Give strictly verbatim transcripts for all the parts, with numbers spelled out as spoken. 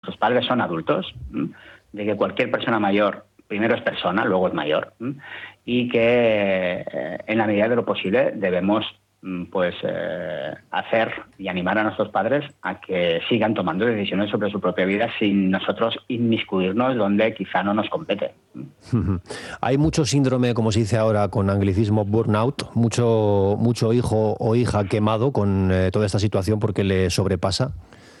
nuestros padres son adultos, de que cualquier persona mayor primero es persona, luego es mayor, y que eh, en la medida de lo posible debemos pues eh, hacer y animar a nuestros padres a que sigan tomando decisiones sobre su propia vida sin nosotros inmiscuirnos donde quizá no nos compete. Hay mucho síndrome, como se dice ahora con anglicismo, burnout, mucho, mucho hijo o hija quemado con eh, toda esta situación porque le sobrepasa.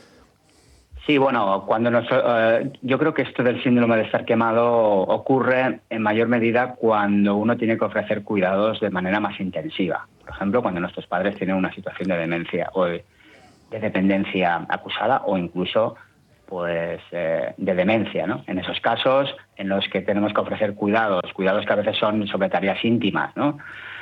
Sí, bueno, cuando nos, eh, yo creo que esto del síndrome de estar quemado ocurre en mayor medida cuando uno tiene que ofrecer cuidados de manera más intensiva. Por ejemplo, cuando nuestros padres tienen una situación de demencia o de, de dependencia acusada o incluso pues eh, de demencia, ¿no? En esos casos en los que tenemos que ofrecer cuidados, cuidados que a veces son sobre tareas íntimas, ¿no?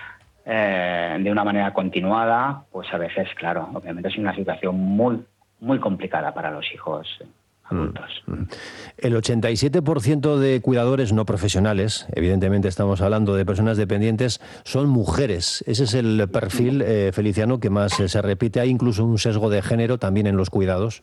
Eh, de una manera continuada, pues a veces, claro, obviamente es una situación muy muy complicada para los hijos adultos. El ochenta y siete por ciento de cuidadores no profesionales, evidentemente estamos hablando de personas dependientes, son mujeres. Ese es el perfil, eh, Feliciano, que más eh, se repite. Hay incluso un sesgo de género también en los cuidados.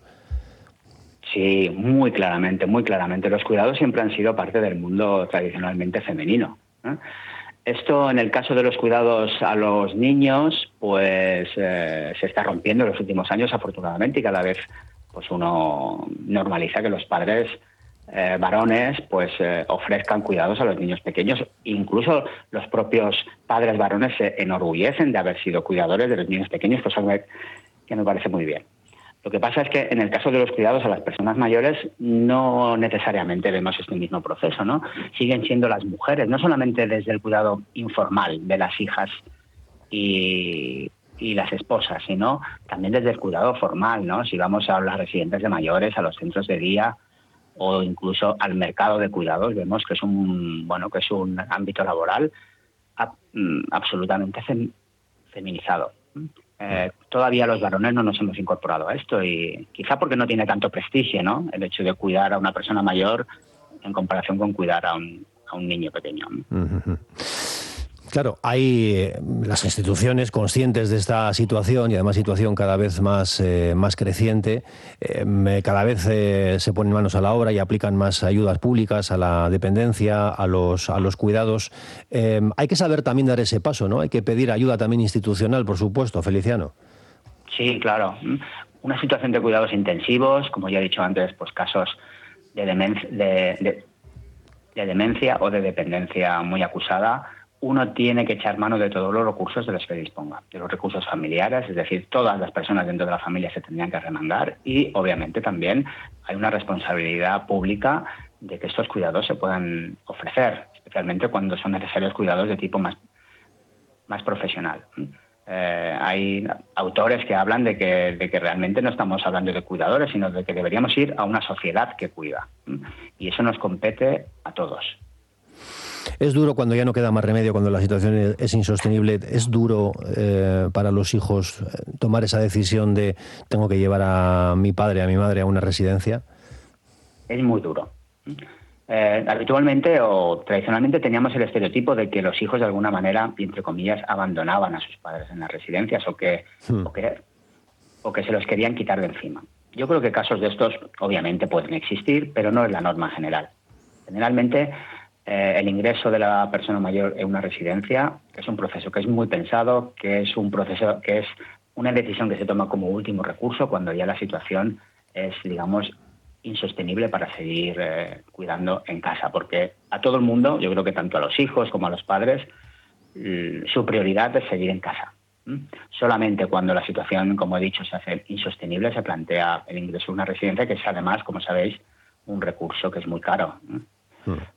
Sí, muy claramente, muy claramente. Los cuidados siempre han sido parte del mundo tradicionalmente femenino, ¿eh? Esto, en el caso de los cuidados a los niños, pues eh, se está rompiendo en los últimos años, afortunadamente, y cada vez pues uno normaliza que los padres eh, varones pues eh, ofrezcan cuidados a los niños pequeños. Incluso los propios padres varones se enorgullecen de haber sido cuidadores de los niños pequeños, cosa que me parece muy bien. Lo que pasa es que en el caso de los cuidados a las personas mayores no necesariamente vemos este mismo proceso, ¿no? Siguen siendo las mujeres, no solamente desde el cuidado informal de las hijas y, y las esposas, sino también desde el cuidado formal, ¿no? Si vamos a las residencias de mayores, a los centros de día o incluso al mercado de cuidados, vemos que es un, bueno, que es un ámbito laboral a, absolutamente fem, feminizado. Eh, todavía los varones no nos hemos incorporado a esto y quizá porque no tiene tanto prestigio, ¿no? El hecho de cuidar a una persona mayor en comparación con cuidar a un, a un niño pequeño. Uh-huh. Claro, hay las instituciones conscientes de esta situación y además situación cada vez más, eh, más creciente, eh, cada vez eh, se ponen manos a la obra y aplican más ayudas públicas a la dependencia, a los, a los cuidados. Eh, hay que saber también dar ese paso, ¿no? Hay que pedir ayuda también institucional, por supuesto, Feliciano. Sí, claro. Una situación de cuidados intensivos, como ya he dicho antes, pues casos de demencia, de, de, de demencia o de dependencia muy acusada, uno tiene que echar mano de todos los recursos de los que disponga, de los recursos familiares, es decir, todas las personas dentro de la familia se tendrían que remandar y, obviamente, también hay una responsabilidad pública de que estos cuidados se puedan ofrecer, especialmente cuando son necesarios cuidados de tipo más, más profesional. Eh, hay autores que hablan de que, de que realmente no estamos hablando de cuidadores, sino de que deberíamos ir a una sociedad que cuida. Y eso nos compete a todos. Es duro cuando ya no queda más remedio, cuando la situación es insostenible. Es duro eh, para los hijos tomar esa decisión de tengo que llevar a mi padre, a mi madre a una residencia. Es muy duro. Eh, habitualmente o tradicionalmente teníamos el estereotipo de que los hijos de alguna manera, entre comillas, abandonaban a sus padres en las residencias o que, hmm. o que, o que se los querían quitar de encima. Yo creo que casos de estos obviamente pueden existir, pero no es la norma general. Generalmente eh, el ingreso de la persona mayor en una residencia es un proceso que es muy pensado, que es un proceso que es una decisión que se toma como último recurso cuando ya la situación es, digamos, insostenible para seguir eh, cuidando en casa, porque a todo el mundo, yo creo que tanto a los hijos como a los padres, su prioridad es seguir en casa. ¿Mm? Solamente cuando la situación, como he dicho, se hace insostenible, se plantea el ingreso a una residencia, que es además, como sabéis, un recurso que es muy caro. ¿Mm? Hmm.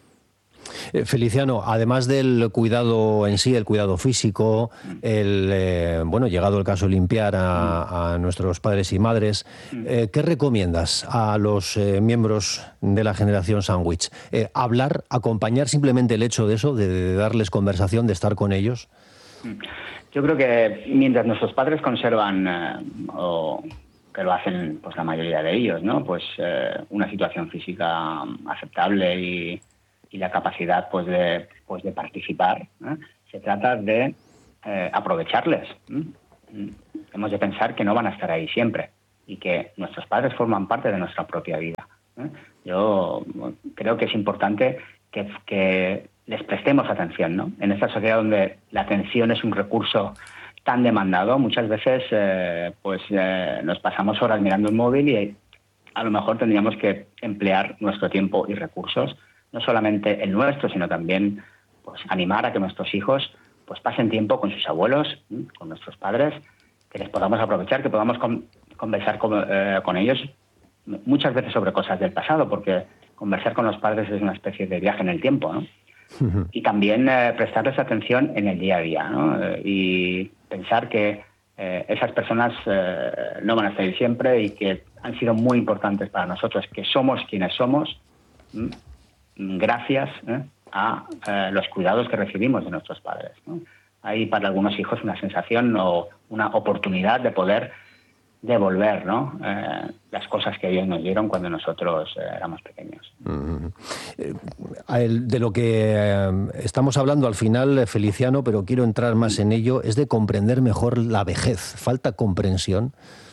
Feliciano, además del cuidado en sí, el cuidado físico, el eh, bueno, llegado el caso limpiar a, a nuestros padres y madres, eh, ¿qué recomiendas a los eh, miembros de la generación sándwich? Eh, ¿Hablar, acompañar simplemente el hecho de eso, de, de darles conversación, de estar con ellos? Yo creo que mientras nuestros padres conservan, eh, o que lo hacen pues la mayoría de ellos, ¿no? Pues eh, una situación física aceptable y y la capacidad pues de pues de participar, ¿eh? Se trata de eh, aprovecharles. ¿eh? Hemos de pensar que no van a estar ahí siempre. y que nuestros padres forman parte de nuestra propia vida. ¿eh? Yo creo que es importante que, que les prestemos atención, ¿no? En esta sociedad donde la atención es un recurso tan demandado, muchas veces eh, pues eh, nos pasamos horas mirando el móvil y a lo mejor tendríamos que emplear nuestro tiempo y recursos, no solamente el nuestro, sino también pues animar a que nuestros hijos pues pasen tiempo con sus abuelos, ¿eh? con nuestros padres, que les podamos aprovechar, que podamos con, conversar con, eh, con ellos muchas veces sobre cosas del pasado, porque conversar con los padres es una especie de viaje en el tiempo, ¿no? Uh-huh. Y también eh, prestarles atención en el día a día, ¿no? Eh, y pensar que eh, esas personas eh, no van a estar ahí siempre y que han sido muy importantes para nosotros, que somos quienes somos, ¿m? gracias ¿eh? a eh, los cuidados que recibimos de nuestros padres, ¿no? Hay para algunos hijos una sensación o una oportunidad de poder devolver, ¿no? Eh, las cosas que ellos nos dieron cuando nosotros eh, éramos pequeños. Uh-huh. Eh, de lo que eh, estamos hablando al final, Feliciano, pero quiero entrar más en ello, es de comprender mejor la vejez. ¿Falta comprensión?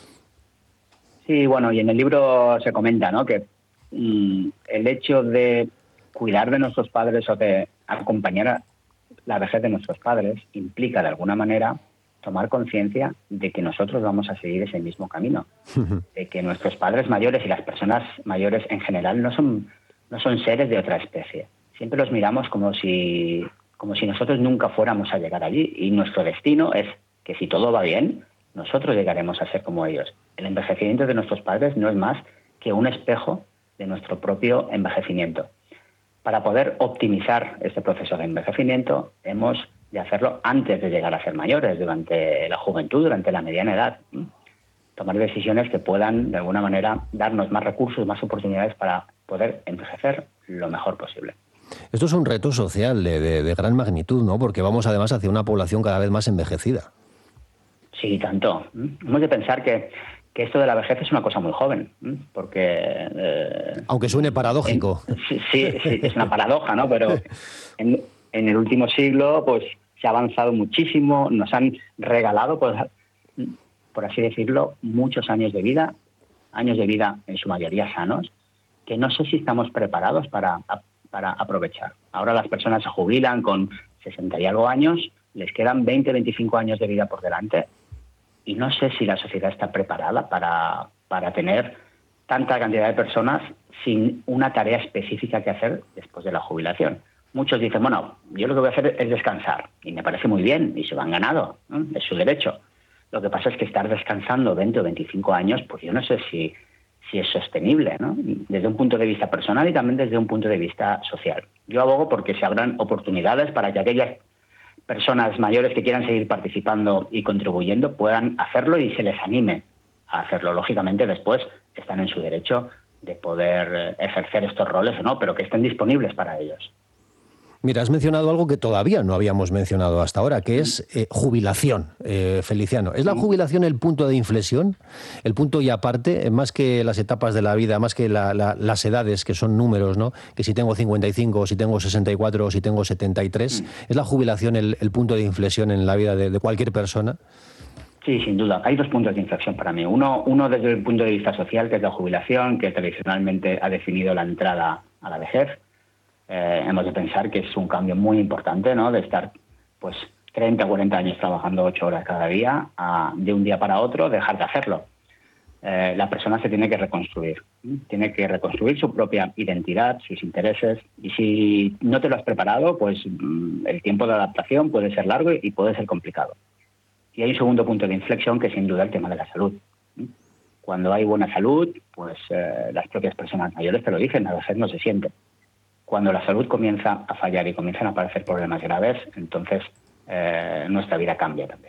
Sí, bueno, y en el libro se comenta, ¿no?, que mm, el hecho de cuidar de nuestros padres o de acompañar a la vejez de nuestros padres implica, de alguna manera, tomar conciencia de que nosotros vamos a seguir ese mismo camino, de que nuestros padres mayores y las personas mayores en general no son, no son seres de otra especie. Siempre los miramos como si, como si nosotros nunca fuéramos a llegar allí, y nuestro destino es que si todo va bien, nosotros llegaremos a ser como ellos. El envejecimiento de nuestros padres no es más que un espejo de nuestro propio envejecimiento. Para poder optimizar este proceso de envejecimiento, hemos de hacerlo antes de llegar a ser mayores, durante la juventud, durante la mediana edad. Tomar decisiones que puedan, de alguna manera, darnos más recursos, más oportunidades para poder envejecer lo mejor posible. Esto es un reto social de, de, de gran magnitud, ¿no? Porque vamos además hacia una población cada vez más envejecida. Sí, tanto. Hemos de pensar que, que esto de la vejez es una cosa muy joven, porque... Eh, Aunque suene paradójico. En, sí, sí, sí, es una paradoja, ¿no? Pero en, en el último siglo, pues, se ha avanzado muchísimo, nos han regalado, pues, por así decirlo, muchos años de vida, años de vida en su mayoría sanos, que no sé si estamos preparados para, para aprovechar. Ahora las personas se jubilan con sesenta y algo años, les quedan veinte, veinticinco años de vida por delante, y no sé si la sociedad está preparada para, para tener tanta cantidad de personas sin una tarea específica que hacer después de la jubilación. Muchos dicen, bueno, yo lo que voy a hacer es descansar, y me parece muy bien, y se lo han ganado, ¿no? Es su derecho. Lo que pasa es que estar descansando veinte o veinticinco años, pues yo no sé si, si es sostenible, ¿no? Desde un punto de vista personal y también desde un punto de vista social. Yo abogo porque se abran oportunidades para que aquellas personas mayores que quieran seguir participando y contribuyendo puedan hacerlo y se les anime a hacerlo. Lógicamente, después están en su derecho de poder ejercer estos roles o no, pero que estén disponibles para ellos. Mira, has mencionado algo que todavía no habíamos mencionado hasta ahora, que es eh, jubilación, eh, Feliciano. ¿Es la jubilación el punto de inflexión? El punto y aparte, más que las etapas de la vida, más que la, la, las edades, que son números, ¿no? Que si tengo cincuenta y cinco, o si tengo sesenta y cuatro, o si tengo setenta y tres, ¿es la jubilación el, el punto de inflexión en la vida de, de cualquier persona? Sí, sin duda. Hay dos puntos de inflexión para mí. Uno, uno desde el punto de vista social, que es la jubilación, que tradicionalmente ha definido la entrada a la vejez. Eh, hemos de pensar que es un cambio muy importante, ¿no? De estar pues treinta o cuarenta años trabajando ocho horas cada día, a de un día para otro dejar de hacerlo. Eh, la persona se tiene que reconstruir, ¿sí? Tiene que reconstruir su propia identidad, sus intereses, y si no te lo has preparado, pues el tiempo de adaptación puede ser largo y puede ser complicado. Y hay un segundo punto de inflexión, que es sin duda el tema de la salud. Cuando hay buena salud, pues eh, las propias personas mayores te lo dicen, a veces no se siente. Cuando la salud comienza a fallar y comienzan a aparecer problemas graves, entonces eh, nuestra vida cambia también.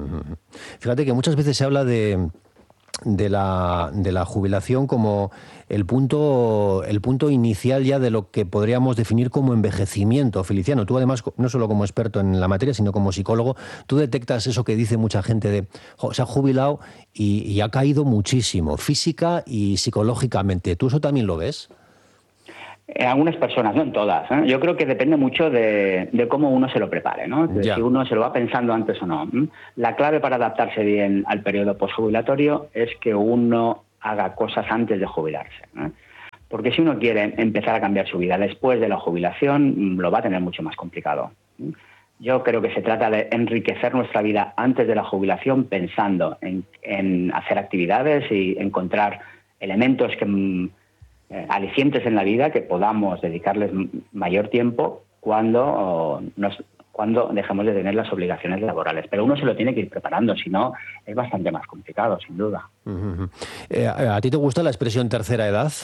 Fíjate que muchas veces se habla de, de, la, de la jubilación como el punto, el punto inicial ya de lo que podríamos definir como envejecimiento. Feliciano, tú además, no solo como experto en la materia, sino como psicólogo, tú detectas eso que dice mucha gente de jo, se ha jubilado y, y ha caído muchísimo, física y psicológicamente. ¿Tú eso también lo ves? En algunas personas, no en todas, ¿eh? Yo creo que depende mucho de, de cómo uno se lo prepare, ¿no? De si uno se lo va pensando antes o no. La clave para adaptarse bien al periodo postjubilatorio es que uno haga cosas antes de jubilarse, ¿eh? Porque si uno quiere empezar a cambiar su vida después de la jubilación, lo va a tener mucho más complicado. Yo creo que se trata de enriquecer nuestra vida antes de la jubilación pensando en, en hacer actividades y encontrar elementos que... alicientes en la vida que podamos dedicarles mayor tiempo cuando nos cuando dejemos de tener las obligaciones laborales. Pero uno se lo tiene que ir preparando, si no es bastante más complicado, sin duda. Uh-huh. Eh, ¿A ti te gusta la expresión tercera edad?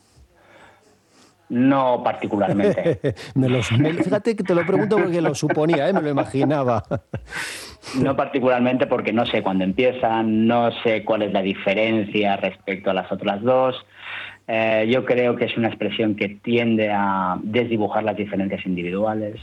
No particularmente. me lo, me, fíjate que te lo pregunto porque lo suponía, ¿eh? Me lo imaginaba. No particularmente porque no sé cuándo empiezan, no sé cuál es la diferencia respecto a las otras dos. Eh, yo creo que es una expresión que tiende a desdibujar las diferencias individuales.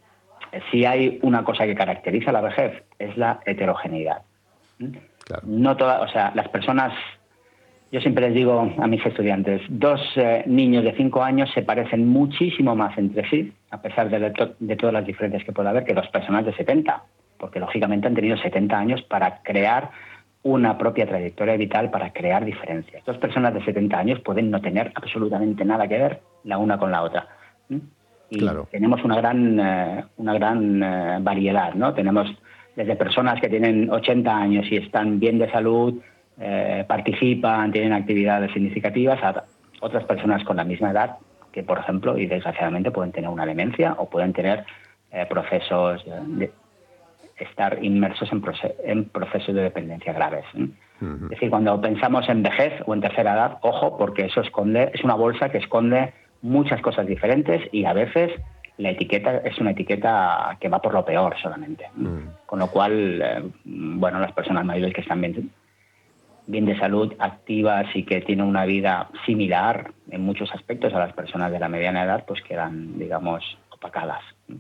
Si hay una cosa que caracteriza la vejez es la heterogeneidad. Claro. No toda, o sea, las personas, yo siempre les digo a mis estudiantes, dos eh, niños de cinco años se parecen muchísimo más entre sí, a pesar de, to- de todas las diferencias que puede haber, que dos personas de setenta, porque lógicamente han tenido setenta años para crear una propia trayectoria vital, para crear diferencias. Dos personas de setenta años pueden no tener absolutamente nada que ver la una con la otra. ¿Mm? Y claro, tenemos una gran, eh, una gran eh, variedad, ¿no? Tenemos desde personas que tienen ochenta años y están bien de salud, eh, participan, tienen actividades significativas, a otras personas con la misma edad que, por ejemplo, y desgraciadamente pueden tener una demencia o pueden tener eh, procesos de estar inmersos en, proce- en procesos de dependencia graves, ¿eh? Uh-huh. Es decir, cuando pensamos en vejez o en tercera edad, ojo, porque eso esconde, es una bolsa que esconde muchas cosas diferentes y a veces la etiqueta es una etiqueta que va por lo peor solamente. ¿eh? Uh-huh. Con lo cual, eh, bueno, las personas mayores que están bien, bien de salud, activas y que tienen una vida similar en muchos aspectos a las personas de la mediana edad, pues quedan, digamos, opacadas.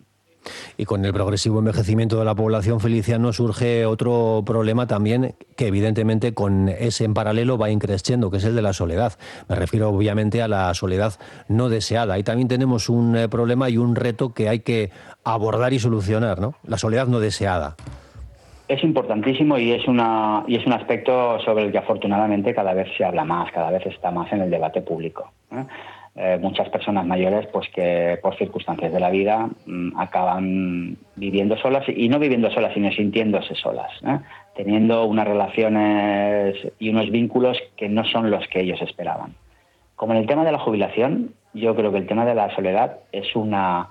Y con el progresivo envejecimiento de la población, Feliciano, surge otro problema también que evidentemente con ese en paralelo va increciendo, que es el de la soledad. Me refiero obviamente a la soledad no deseada. Ahí también tenemos un eh, problema y un reto que hay que abordar y solucionar, ¿no? La soledad no deseada. Es importantísimo y es una y es un aspecto sobre el que afortunadamente cada vez se habla más, cada vez está más en el debate público, ¿eh? Eh, muchas personas mayores pues que por circunstancias de la vida mmm, acaban viviendo solas y no viviendo solas sino sintiéndose solas, ¿eh? Teniendo unas relaciones y unos vínculos que no son los que ellos esperaban. Como en el tema de la jubilación, yo creo que el tema de la soledad es una,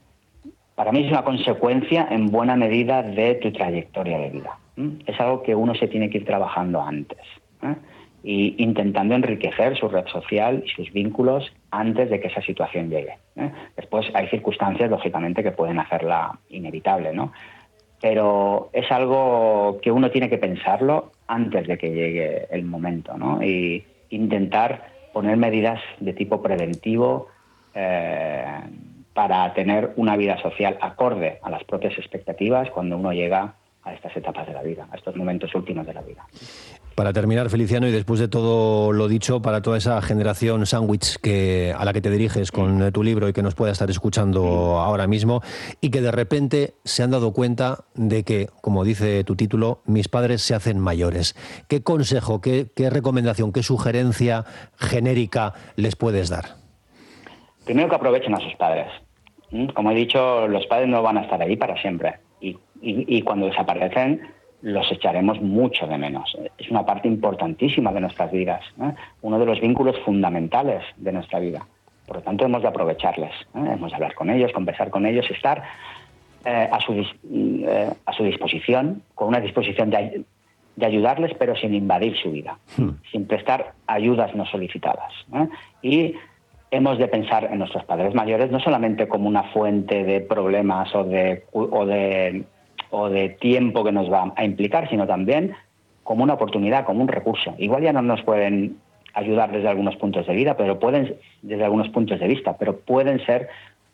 para mí es una consecuencia en buena medida de tu trayectoria de vida. ¿eh? Es algo que uno se tiene que ir trabajando antes, ¿eh? y intentando enriquecer su red social y sus vínculos antes de que esa situación llegue, ¿eh? Después hay circunstancias, lógicamente, que pueden hacerla inevitable, ¿no? Pero es algo que uno tiene que pensarlo antes de que llegue el momento, ¿no? Y intentar poner medidas de tipo preventivo eh, para tener una vida social acorde a las propias expectativas cuando uno llega a estas etapas de la vida, a estos momentos últimos de la vida. Para terminar, Feliciano, y después de todo lo dicho, para toda esa generación sándwich que a la que te diriges con tu libro y que nos pueda estar escuchando ahora mismo y que de repente se han dado cuenta de que, como dice tu título, mis padres se hacen mayores. ¿Qué consejo, qué, qué recomendación, qué sugerencia genérica les puedes dar? Primero que aprovechen a sus padres. Como he dicho, los padres no van a estar ahí para siempre y, y, y cuando desaparecen los echaremos mucho de menos. Es una parte importantísima de nuestras vidas, ¿eh? Uno de los vínculos fundamentales de nuestra vida. Por lo tanto, hemos de aprovecharles, ¿eh? Hemos de hablar con ellos, conversar con ellos, estar eh, a, su, eh, a su disposición, con una disposición de, de ayudarles, pero sin invadir su vida, hmm. sin prestar ayudas no solicitadas, ¿eh? Y hemos de pensar en nuestros padres mayores no solamente como una fuente de problemas o de... O de o de tiempo que nos va a implicar, sino también como una oportunidad, como un recurso. Igual ya no nos pueden ayudar desde algunos puntos de vida, pero pueden, desde algunos puntos de vista, pero pueden ser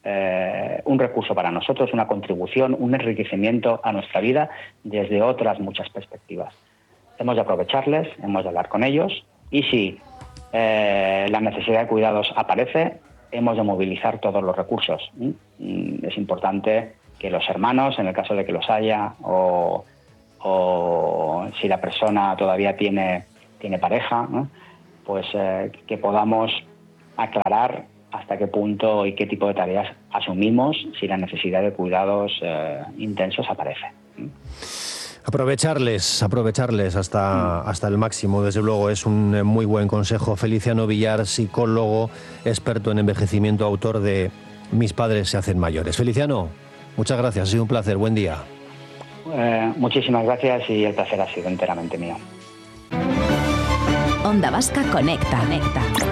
eh, un recurso para nosotros, una contribución, un enriquecimiento a nuestra vida desde otras muchas perspectivas. Hemos de aprovecharles, hemos de hablar con ellos, y si eh, la necesidad de cuidados aparece, hemos de movilizar todos los recursos. Es importante que los hermanos, en el caso de que los haya, o, o si la persona todavía tiene, tiene pareja, ¿no? pues eh, que podamos aclarar hasta qué punto y qué tipo de tareas asumimos si la necesidad de cuidados eh, intensos aparece. Aprovecharles, aprovecharles hasta, mm. hasta el máximo, desde luego, es un muy buen consejo. Feliciano Villar, psicólogo, experto en envejecimiento, autor de Mis padres se hacen mayores. Feliciano, muchas gracias, ha sido un placer, buen día. Eh, muchísimas gracias y el placer ha sido enteramente mío. Onda Vasca Conecta. Conecta.